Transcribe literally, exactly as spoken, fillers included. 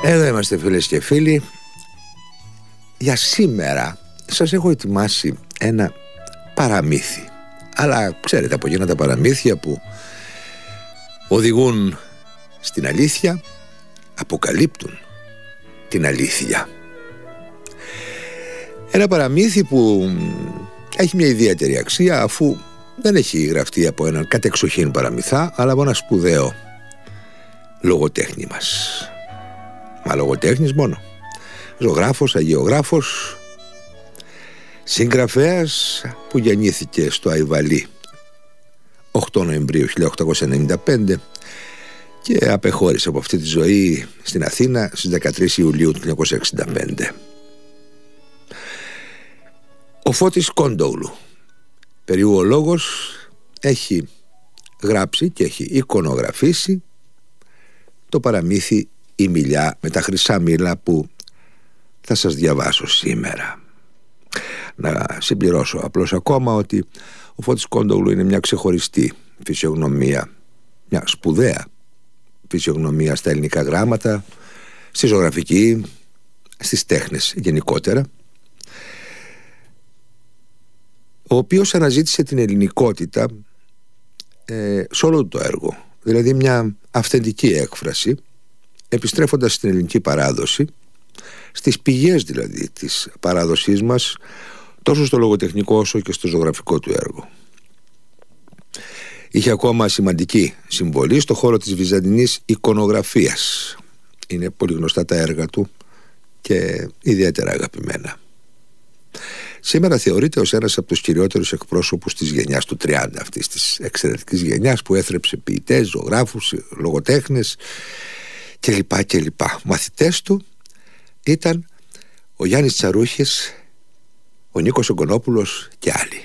Εδώ είμαστε, φίλες και φίλοι. Για σήμερα σας έχω ετοιμάσει ένα παραμύθι. Αλλά ξέρετε, από εκείνα τα παραμύθια που οδηγούν στην αλήθεια, αποκαλύπτουν την αλήθεια. Ένα παραμύθι που έχει μια ιδιαίτερη αξία, αφού δεν έχει γραφτεί από έναν κατεξοχήν παραμυθά, αλλά από ένα σπουδαίο λογοτέχνη μας. Μα λογοτέχνης μόνο. Ζωγράφος, αγιογράφος, συγγραφέας που γεννήθηκε στο Αϊβαλί οκτώ Νοεμβρίου χίλια οκτακόσια ενενήντα πέντε και απεχώρησε από αυτή τη ζωή στην Αθήνα στις δεκατρείς Ιουλίου του χίλια εννιακόσια εξήντα πέντε. Ο Φώτης Κόντογλου, περιουολόγος, έχει γράψει και έχει εικονογραφήσει το παραμύθι «Η Μιλιά με τα χρυσά μήλα» που θα σας διαβάσω σήμερα. Να συμπληρώσω απλώς ακόμα ότι ο Φώτης Κόντογλου είναι μια ξεχωριστή φυσιογνωμία, μια σπουδαία φυσιογνωμία στα ελληνικά γράμματα, στη ζωγραφική, στις τέχνες γενικότερα, ο οποίος αναζήτησε την ελληνικότητα ε, σε όλο το έργο, δηλαδή μια αυθεντική έκφραση, επιστρέφοντας στην ελληνική παράδοση, στις πηγές δηλαδή της παράδοσής μας, τόσο στο λογοτεχνικό όσο και στο ζωγραφικό του έργο. Είχε ακόμα σημαντική συμβολή στο χώρο της βυζαντινής εικονογραφίας. Είναι πολύ γνωστά τα έργα του και ιδιαίτερα αγαπημένα. Σήμερα θεωρείται ως ένας από τους κυριότερους εκπρόσωπους της γενιάς του τριάντα, αυτής της εξαιρετικής γενιάς που έθρεψε ποιητές, ζωγράφους, λογοτέχνες κλπ. κλπ. Μαθητές του ήταν ο Γιάννης Τσαρούχης, ο Νίκος Ογκονόπουλος και άλλοι.